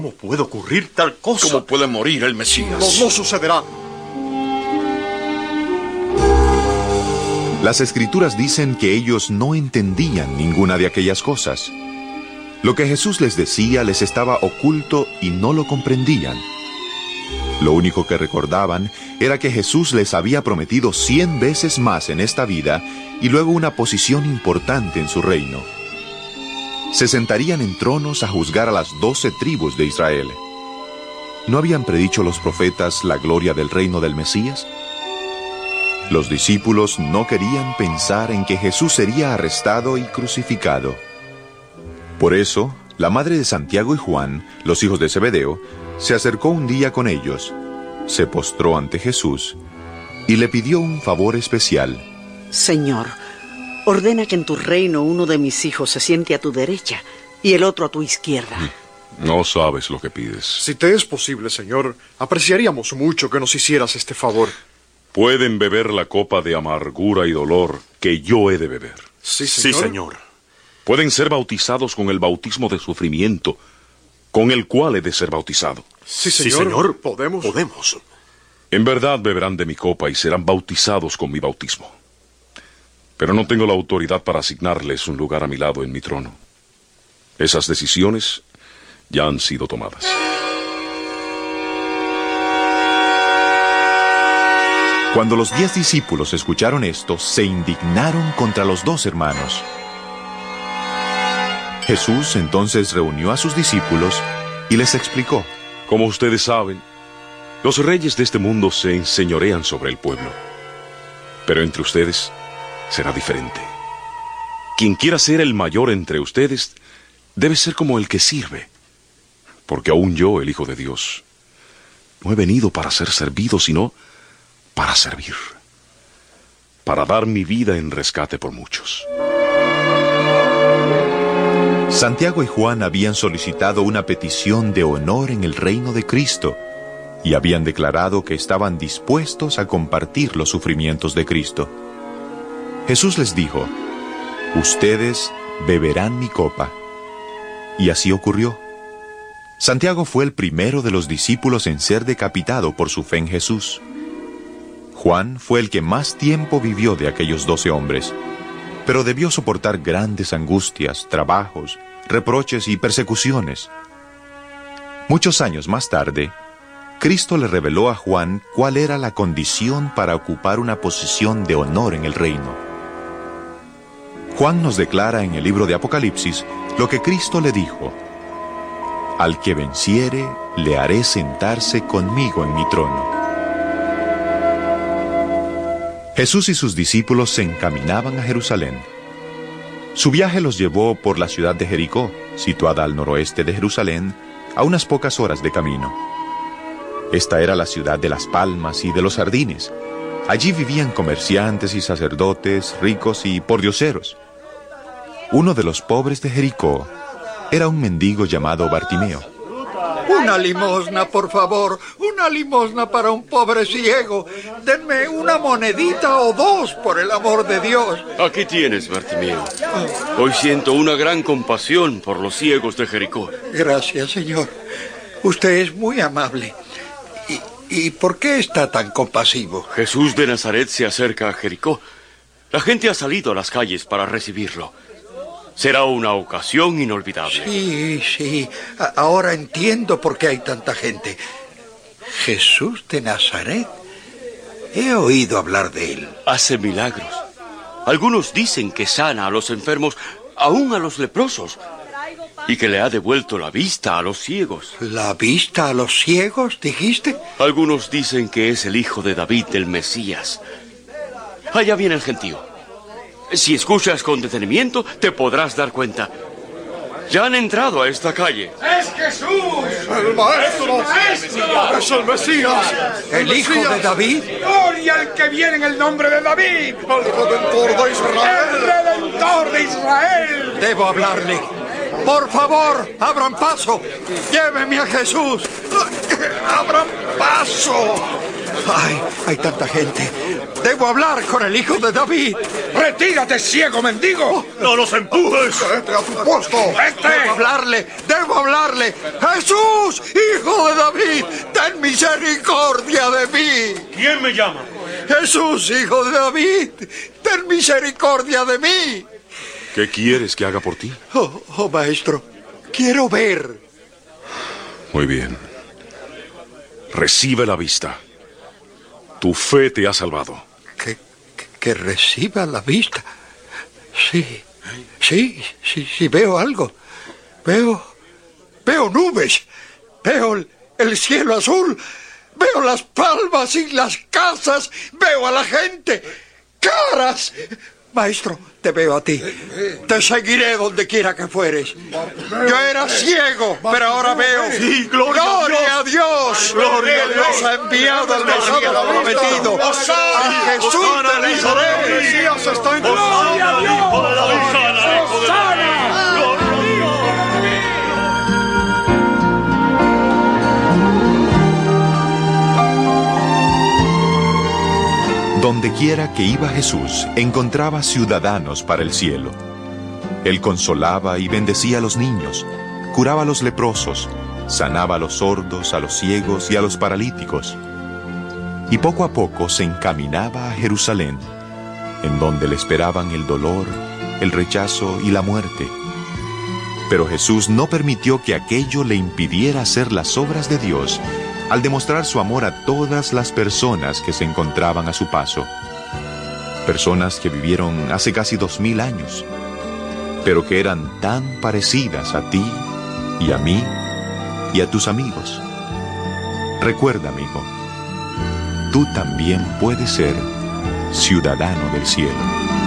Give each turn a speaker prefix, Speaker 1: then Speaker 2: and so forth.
Speaker 1: ¿Cómo puede ocurrir tal cosa?
Speaker 2: ¿Cómo puede morir el Mesías?
Speaker 1: No sucederá.
Speaker 3: Las Escrituras dicen que ellos no entendían ninguna de aquellas cosas. Lo que Jesús les decía les estaba oculto y no lo comprendían. Lo único que recordaban era que Jesús les había prometido 100 veces más en esta vida y luego una posición importante en su reino. Se sentarían en tronos a juzgar a las 12 tribus de Israel. ¿No habían predicho los profetas la gloria del reino del Mesías? Los discípulos no querían pensar en que Jesús sería arrestado y crucificado. Por eso, la madre de Santiago y Juan, los hijos de Zebedeo, se acercó un día con ellos, se postró ante Jesús y le pidió un favor especial.
Speaker 4: Señor, ordena que en tu reino uno de mis hijos se siente a tu derecha y el otro a tu izquierda.
Speaker 2: No sabes lo que pides.
Speaker 1: Si te es posible, Señor, apreciaríamos mucho que nos hicieras este favor.
Speaker 2: Pueden beber la copa de amargura y dolor que yo he de beber.
Speaker 1: Sí, Señor.
Speaker 5: Sí, Señor.
Speaker 2: Pueden ser bautizados con el bautismo de sufrimiento, con el cual he de ser bautizado.
Speaker 1: Sí, Señor. Podemos.
Speaker 2: En verdad beberán de mi copa y serán bautizados con mi bautismo. Pero no tengo la autoridad para asignarles un lugar a mi lado en mi trono. Esas decisiones ya han sido tomadas.
Speaker 3: Cuando los 10 discípulos escucharon esto, se indignaron contra los 2 hermanos. Jesús entonces reunió a sus discípulos y les explicó:
Speaker 2: Como ustedes saben, los reyes de este mundo se enseñorean sobre el pueblo. Pero entre ustedes será diferente. Quien quiera ser el mayor entre ustedes debe ser como el que sirve. Porque aún yo, el Hijo de Dios, no he venido para ser servido, sino para servir, para dar mi vida en rescate por muchos.
Speaker 3: Santiago y Juan habían solicitado una petición de honor en el reino de Cristo y habían declarado que estaban dispuestos a compartir los sufrimientos de Cristo. Jesús les dijo: ustedes beberán mi copa. Y así ocurrió. Santiago fue el primero de los discípulos en ser decapitado por su fe en Jesús. Juan fue el que más tiempo vivió de aquellos 12 hombres, pero debió soportar grandes angustias, trabajos, reproches y persecuciones. Muchos años más tarde, Cristo le reveló a Juan cuál era la condición para ocupar una posición de honor en el reino. Juan nos declara en el libro de Apocalipsis lo que Cristo le dijo: al que venciere, le haré sentarse conmigo en mi trono. Jesús y sus discípulos se encaminaban a Jerusalén. Su viaje los llevó por la ciudad de Jericó, situada al noroeste de Jerusalén, a unas pocas horas de camino. Esta era la ciudad de las palmas y de los jardines. Allí vivían comerciantes y sacerdotes, ricos y pordioseros. Uno de los pobres de Jericó era un mendigo llamado Bartimeo.
Speaker 6: Una limosna, por favor, una limosna para un pobre ciego. Denme una monedita o 2, por el amor de Dios.
Speaker 5: Aquí tienes, Bartimeo. Hoy siento una gran compasión por los ciegos de Jericó.
Speaker 6: Gracias, señor. Usted es muy amable. ¿Y por qué está tan compasivo?
Speaker 5: Jesús de Nazaret se acerca a Jericó. La gente ha salido a las calles para recibirlo. Será una ocasión inolvidable.
Speaker 6: Sí. Ahora entiendo por qué hay tanta gente. Jesús de Nazaret. He oído hablar de él.
Speaker 5: Hace milagros. Algunos dicen que sana a los enfermos, aún a los leprosos, y que le ha devuelto la vista a los ciegos.
Speaker 6: ¿La vista a los ciegos, dijiste?
Speaker 5: Algunos dicen que es el hijo de David, el Mesías. Allá viene el gentío. Si escuchas con detenimiento, te podrás dar cuenta. Ya han entrado a esta calle.
Speaker 7: ¡Es Jesús!
Speaker 1: ¡El Maestro! ¡Es el Mesías!
Speaker 6: ¿El hijo de David?
Speaker 7: ¡Gloria al que viene en el nombre de David!
Speaker 1: ¡El Redentor de Israel!
Speaker 7: ¡El Redentor de Israel!
Speaker 6: Debo hablarle. Por favor, abran paso. Lléveme a Jesús. ¡Abran paso! Ay, hay tanta gente. Debo hablar con el hijo de David.
Speaker 7: ¡Retírate, ciego mendigo!
Speaker 1: ¡No los empujes! ¡Vete a tu puesto!
Speaker 6: Debo hablarle. ¡Jesús, hijo de David, ten misericordia de mí!
Speaker 1: ¿Quién me llama?
Speaker 6: Jesús, hijo de David, ten misericordia de mí.
Speaker 2: ¿Qué quieres que haga por ti?
Speaker 6: Oh, maestro, quiero ver.
Speaker 2: Muy bien. Recibe la vista. Tu fe te ha salvado.
Speaker 6: Que reciba la vista. Sí, veo algo. Veo nubes. Veo el cielo azul. Veo las palmas y las casas. Veo a la gente. ¡Caras! Maestro, te veo a ti. Te seguiré donde quiera que fueres. Yo era ciego, pero ahora veo.
Speaker 1: Sí, gloria
Speaker 6: a Dios. Gloria a Dios ha enviado al Mesías prometido. A Jesús de Nazaret.
Speaker 1: Mesías está en
Speaker 7: ¡Gloria a Dios! ¡Hosana!
Speaker 3: Donde quiera que iba Jesús, encontraba ciudadanos para el cielo. Él consolaba y bendecía a los niños, curaba a los leprosos, sanaba a los sordos, a los ciegos y a los paralíticos. Y poco a poco se encaminaba a Jerusalén, en donde le esperaban el dolor, el rechazo y la muerte. Pero Jesús no permitió que aquello le impidiera hacer las obras de Dios, al demostrar su amor a todas las personas que se encontraban a su paso. Personas que vivieron hace casi 2000 años, pero que eran tan parecidas a ti y a mí y a tus amigos. Recuerda, amigo, tú también puedes ser ciudadano del cielo.